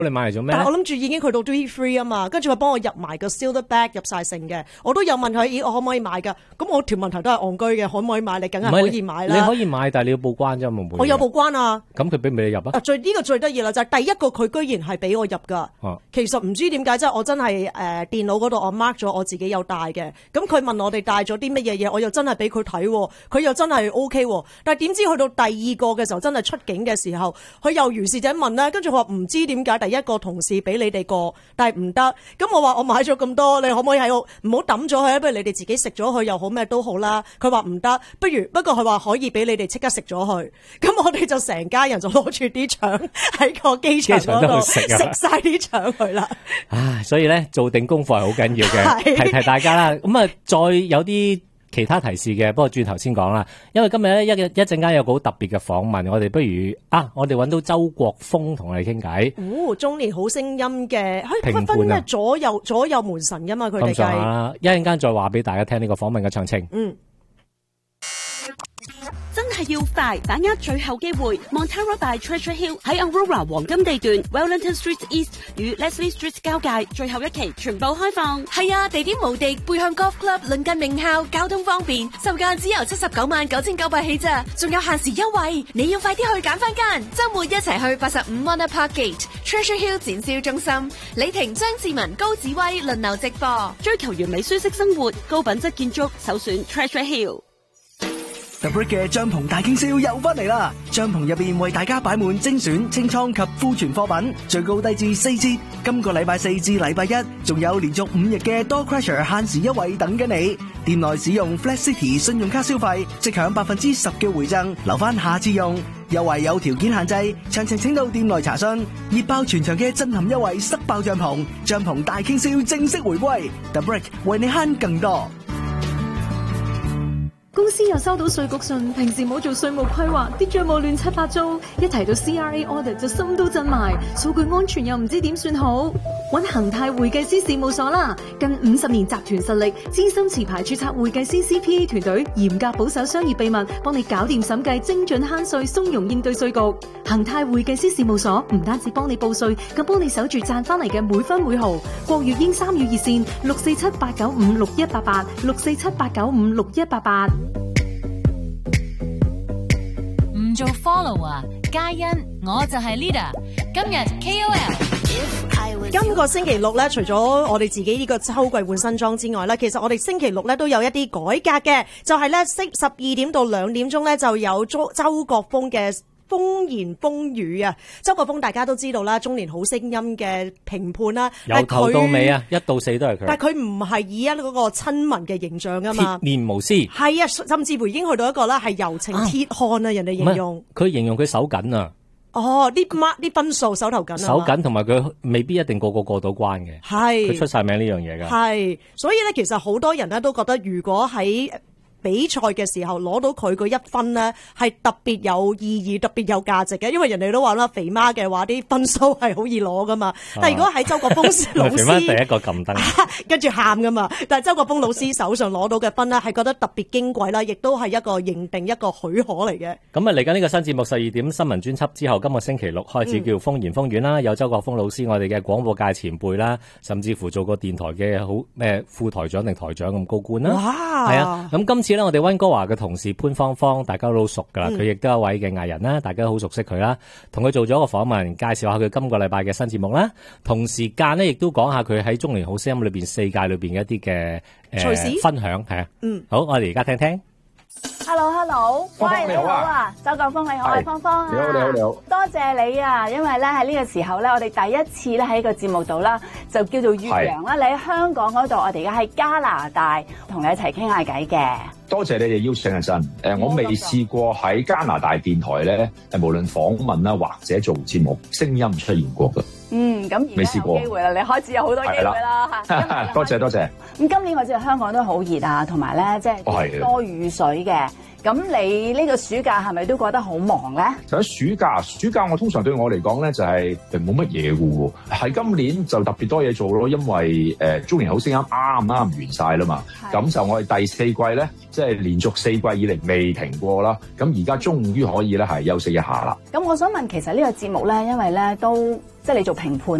你買嚟做咩？ 但係我諗住已經去到 duty free 啊嘛，跟住佢幫我入埋個 sealed bag 入晒成嘅，我都有問佢，咦我可唔可以買㗎？咁我條問題都係戇居嘅，可唔可以買？你梗係可以買啦。 你可以買，但係你要報關啫，冇。 我有報關啊。 咁佢俾唔俾你入啊？ 呢個最得意啦，就係第一個佢居然係俾我入㗎。其實唔知點解，即係我真係電腦嗰度我 mark 咗我自己有帶嘅。咁佢問我哋帶咗啲乜嘢嘢，我又真係俾佢睇喎，佢又真係 OK 喎。但係點知去到第二個嘅時候，真係出境嘅時候，佢又如是者問啦，跟住我話唔知點解第一個同事俾你哋過，但係唔得。咁我話我買咗咁多，你可唔可以喺度唔好抌咗佢啊？不如你哋自己食咗佢又好咩都好啦。佢話唔得，不過佢話可以俾你哋即刻食咗佢。咁我哋就成家人就攞住啲腸喺個機場嗰度食晒啲腸去啦。 唉，所以咧做定功課係好緊要嘅，提大家啦。咁啊，再有啲其他提示嘅，不過轉頭先講啦。因為今日咧一陣間有個好特別嘅訪問，我哋不如我哋揾到周國峰同我哋傾偈。 中年好聲音嘅佢分咩左右門神噶嘛，佢哋計。 一陣間再話俾大家聽呢個訪問嘅詳情。 真係要快，把握最後機會。Montara by Treasure Hill 喺 Aurora 黃金地段 Wellington Street East 與 Leslie Street 交界，最後一期全部開放。 係啊，地點無敵，背向 Golf Club 鄰近名校，交通方便，售價只由799900起咋，仲有限時優惠，你要快啲去揀翻間。周末一齊去85 Manor Park Gate Treasure Hill 展銷中心，李婷、張志文、高子威輪流直播， 追求完美舒適生活，高品質建築，首選 Treasure Hill。 The Brick 嘅帳篷大傾銷又翻嚟啦！帳篷入邊為大家擺滿精選清倉及庫存貨品，最高低至4折。今個禮拜4至禮拜1，仲有連續5日嘅多 Crusher 限時優惠等緊你。店內使用 Flat City 信用卡消費，即享10%嘅回贈，留翻下次用。優惠有條件限制，詳情請到店內查詢。熱爆全場嘅震撼優惠，塞爆帳篷，帳篷大傾銷正式回歸。The Brick 為你慳更多。 公司又收到稅局信，平時冇做稅務規劃，啲帳務亂七八糟，一提到 CRA audit 就心都震埋，數據安全又唔知點算好。揾恒泰會計師事務所啦，近50年集團實力，資深持牌註冊會計師 CPA 團隊，嚴格保守商業秘密，幫你搞掂審計，精準慳稅，鬆容應對稅局。恒泰會計師事務所唔單止幫你報稅，更幫你守住賺翻嚟嘅每分每毫。國粵英3語熱線647-895-6188，647-895-6188。 唔做 follow 啊，嘉欣，我就係 leader。今日 KOL。 今個星期六咧，除咗我哋自己呢個秋季換新裝之外咧，其實我哋星期六咧都有一啲改革嘅，就係咧12點到2點鐘咧就有周國峰嘅風言風語啊。周國峰大家都知道啦，中年好聲音嘅評判啦， 由頭到尾啊，1到4都係佢。 但係佢唔係以嗰個親民嘅形象啊嘛， 鐵面無私。係啊，甚至乎已經去到一個啦係柔情鐵漢啊，人哋形容。 佢形容佢手緊啊。 啲分數手頭緊啊， 手緊同埋佢未必一定個個過到關嘅，係佢出晒名呢樣嘢㗎。 係，所以咧其實好多人咧都覺得，如果喺比賽嘅時候攞到佢嗰1分咧，係特別有意義、特別有價值嘅，因為人哋都話啦，肥媽嘅話啲分數係好易攞噶嘛。但係如果喺周國峰老師， 肥媽第一個撳燈， 跟住喊噶嘛。但係周國峰老師手上攞到嘅分咧，係覺得特別矜貴啦，亦都係一個認定、一個許可嚟嘅。 咁啊，嚟緊呢個新節目12點新聞專輯之後，今個星期六開始叫風言風語啦，有周國峰老師，我哋嘅廣播界前輩啦，甚至乎做過電台嘅好副台長定台長咁高官啦。哇！係啊，咁今次咧，我哋溫哥華嘅同事潘芳芳，大家都好熟噶啦，佢亦都係一位嘅藝人啦，大家都好熟悉佢啦。同佢做咗一個訪問，介紹下佢今個禮拜嘅新節目啦。同時間咧，亦都講下佢喺中年好聲音裏邊4屆裏邊嘅一啲嘅分享，係啊。好，我哋而家聽聽。 Hello， 喂，你好啊，周國峰你好，係芳芳啊， 你好， 多謝你啊，因為咧喺呢個時候咧，我哋第一次咧喺個節目度啦，就叫做越洋啦。你喺香港嗰度，我哋而家喺加拿大同你一齊傾下偈嘅。 多謝你哋邀請啊，真我未試過喺加拿大電台咧，無論訪問啦或者做節目，聲音出現過㗎。咁而家有機會啦，你開始有好多機會啦嚇。多謝。咁今年我知道香港都好熱啊，同埋咧即係多雨水嘅。咁你呢個暑假係咪都覺得好忙咧？ 就喺暑假我通常對我嚟講咧就係冇乜嘢嘅喎。喺今年就特別多嘢做咯，因為中年好聲音啱完晒啦嘛。咁就我哋第4季咧，即係連續4季以嚟未停過啦。咁而家終於可以咧係休息一下啦。 咁我想問，其實呢個節目咧，因為咧都即係你做評判。